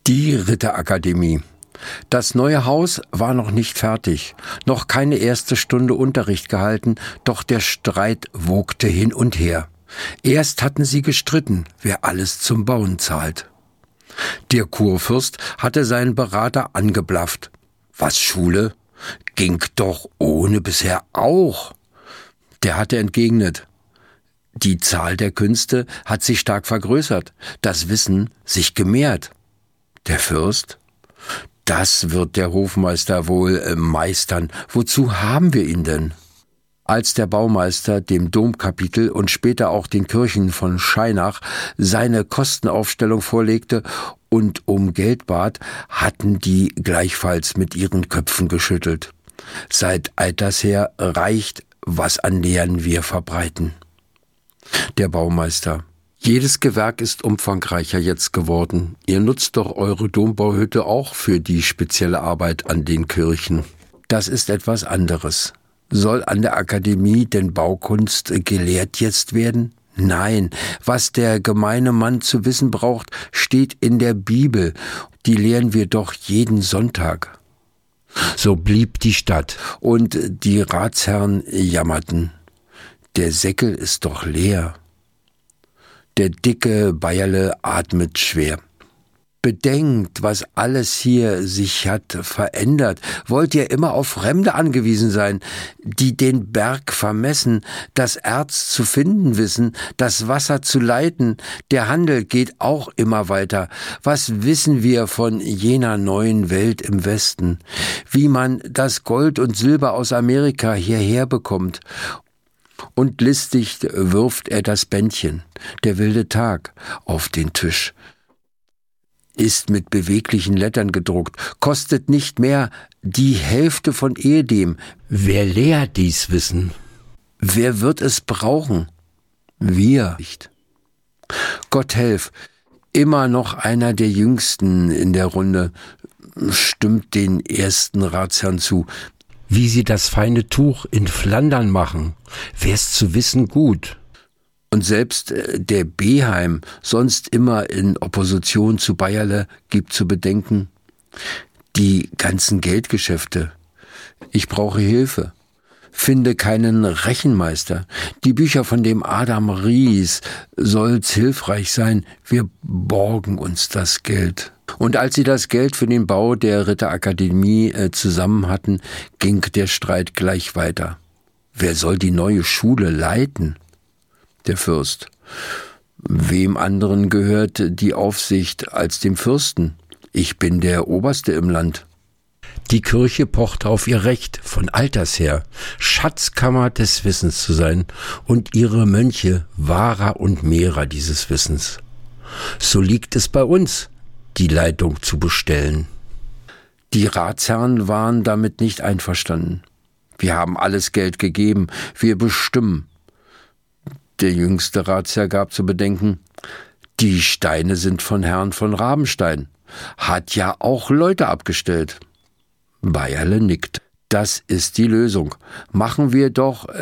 Die Ritterakademie. Das neue Haus war noch nicht fertig, noch keine erste Stunde Unterricht gehalten, doch der Streit wogte hin und her. Erst hatten sie gestritten, wer alles zum Bauen zahlt. Der Kurfürst hatte seinen Berater angeblafft. Was, Schule? Ging doch ohne bisher auch. Der hatte entgegnet: Die Zahl der Künste hat sich stark vergrößert, das Wissen sich gemehrt. Der Fürst: Das wird der Hofmeister wohl meistern. Wozu haben wir ihn denn? Als der Baumeister dem Domkapitel und später auch den Kirchen von Scheinach seine Kostenaufstellung vorlegte und um Geld bat, hatten die gleichfalls mit ihren Köpfen geschüttelt. Seit alters her reicht, was an Lehren wir verbreiten. Der Baumeister: Jedes Gewerk ist umfangreicher jetzt geworden. Ihr nutzt doch eure Dombauhütte auch für die spezielle Arbeit an den Kirchen. Das ist etwas anderes. Soll an der Akademie denn Baukunst gelehrt jetzt werden? Nein, was der gemeine Mann zu wissen braucht, steht in der Bibel. Die lehren wir doch jeden Sonntag. So blieb die Stadt, und die Ratsherren jammerten. Der Säckel ist doch leer. Der dicke Bayerle atmet schwer. Bedenkt, was alles hier sich hat verändert. Wollt ihr immer auf Fremde angewiesen sein, die den Berg vermessen, das Erz zu finden wissen, das Wasser zu leiten? Der Handel geht auch immer weiter. Was wissen wir von jener neuen Welt im Westen? Wie man das Gold und Silber aus Amerika hierher bekommt? Und listig wirft er das Bändchen, der wilde Tag, auf den Tisch. Ist mit beweglichen Lettern gedruckt, kostet nicht mehr die Hälfte von ehedem. Wer lehrt dies Wissen? Wer wird es brauchen? Wir nicht. Gott helf, immer noch einer der Jüngsten in der Runde, stimmt den ersten Ratsherrn zu. Wie sie das feine Tuch in Flandern machen, wär's zu wissen gut. Und selbst der Beheim, sonst immer in Opposition zu Bayerle, gibt zu bedenken: Die ganzen Geldgeschäfte. Ich brauche Hilfe. Finde keinen Rechenmeister. Die Bücher von dem Adam Ries soll's hilfreich sein. Wir borgen uns das Geld. Und als sie das Geld für den Bau der Ritterakademie zusammen hatten, ging der Streit gleich weiter. Wer soll die neue Schule leiten? Der Fürst: Wem anderen gehört die Aufsicht als dem Fürsten? Ich bin der Oberste im Land. Die Kirche pocht auf ihr Recht, von alters her Schatzkammer des Wissens zu sein und ihre Mönche Wahrer und Mehrer dieses Wissens. So liegt es bei uns, die Leitung zu bestellen. Die Ratsherren waren damit nicht einverstanden. Wir haben alles Geld gegeben, wir bestimmen. Der jüngste Ratsherr gab zu bedenken: Die Steine sind von Herrn von Rabenstein. Hat ja auch Leute abgestellt. Bayerle nickt. Das ist die Lösung. Machen wir doch